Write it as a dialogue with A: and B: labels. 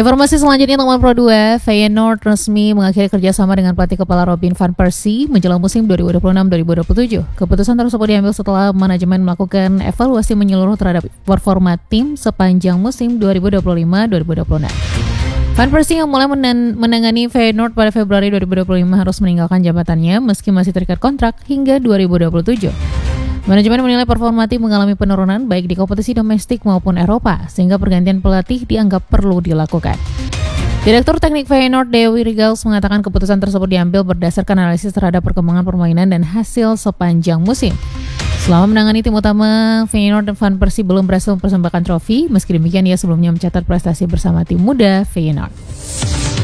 A: Informasi selanjutnya nomor Pro 2, Feyenoord resmi mengakhiri kerjasama dengan pelatih kepala Robin van Persie menjelang musim 2026-2027. Keputusan tersebut diambil setelah manajemen melakukan evaluasi menyeluruh terhadap performa tim sepanjang musim 2025-2026. Van Persie yang mulai menangani Feyenoord pada Februari 2025 harus meninggalkan jabatannya meski masih terikat kontrak hingga 2027. Manajemen menilai performa tim mengalami penurunan baik di kompetisi domestik maupun Eropa, sehingga pergantian pelatih dianggap perlu dilakukan. Direktur Teknik Feyenoord Dewi Rigels mengatakan keputusan tersebut diambil berdasarkan analisis terhadap perkembangan permainan dan hasil sepanjang musim. Selama menangani tim utama, Feyenoord dan Van Persie belum berhasil mempersembahkan trofi, meski demikian ia sebelumnya mencatat prestasi bersama tim muda Feyenoord.